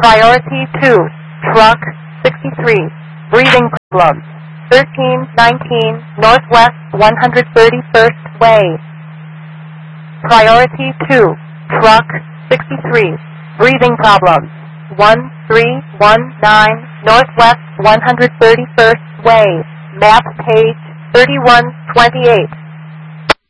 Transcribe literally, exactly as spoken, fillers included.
Priority two, truck sixty-three, breathing problems. thirteen nineteen Northwest one hundred thirty-first Way. Priority two, truck sixty-three, breathing problems. one three one nine Northwest one hundred thirty-first Way. Map page thirty-one twenty-eight.